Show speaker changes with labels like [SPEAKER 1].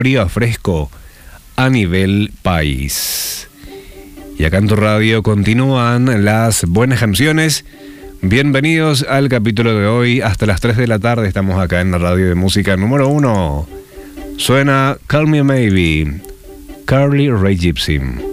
[SPEAKER 1] frío a fresco a nivel país. Y acá en tu radio continúan las buenas canciones. Bienvenidos al capítulo de hoy. Hasta las 3 de la tarde estamos acá en la radio de música número 1. Suena Call Me Maybe, Carly Rae Jepsen.